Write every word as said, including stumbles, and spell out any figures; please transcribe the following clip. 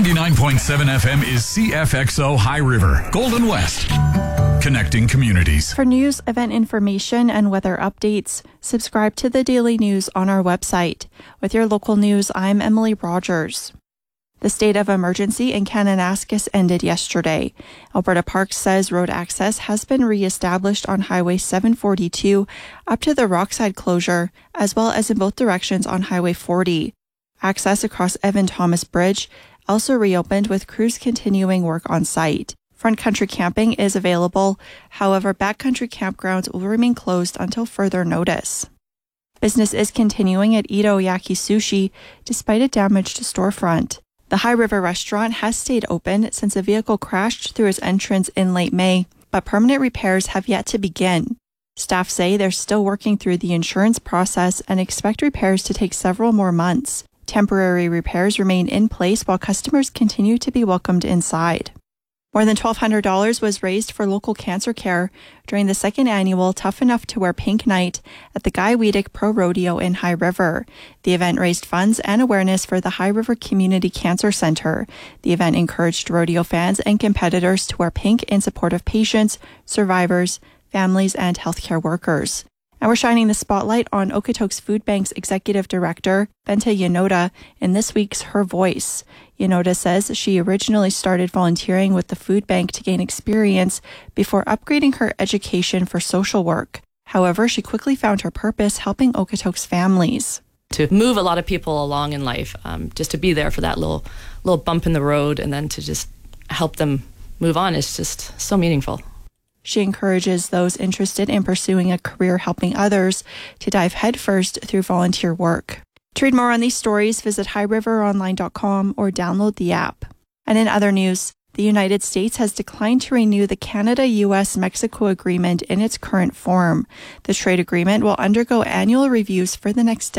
ninety-nine point seven F M is C F X O High River, Golden West. Connecting communities. For news, event information, and weather updates, subscribe to the Daily News on our website. With your local news, I'm Emily Rogers. The state of emergency in Kananaskis ended yesterday. Alberta Parks says road access has been re-established on Highway seven forty-two up to the Rockside closure, as well as in both directions on Highway forty. Access across Evan Thomas Bridge also reopened with crews continuing work on site. Front country camping is available. However, backcountry campgrounds will remain closed until further notice. Business is continuing at Ito Yaki Sushi despite a damaged storefront. The High River restaurant has stayed open since a vehicle crashed through its entrance in late May, but permanent repairs have yet to begin. Staff say they're still working through the insurance process and expect repairs to take several more months. Temporary repairs remain in place while customers continue to be welcomed inside. More than twelve hundred dollars was raised for local cancer care during the second annual Tough Enough to Wear Pink Night at the Guy Weedick Pro Rodeo in High River. The event raised funds and awareness for the High River Community Cancer Center. The event encouraged rodeo fans and competitors to wear pink in support of patients, survivors, families, and healthcare workers. And we're shining the spotlight on Okotoks Food Bank's Executive Director, Benta Yanoda, in this week's Her Voice. Yanoda says she originally started volunteering with the food bank to gain experience before upgrading her education for social work. However, she quickly found her purpose helping Okotoks families. To move a lot of people along in life, um, just to be there for that little, little bump in the road and then to just help them move on is just so meaningful. She encourages those interested in pursuing a career helping others to dive headfirst through volunteer work. To read more on these stories, visit high river online dot com or download the app. And in other news, the United States has declined to renew the Canada-U S Mexico agreement in its current form. The trade agreement will undergo annual reviews for the next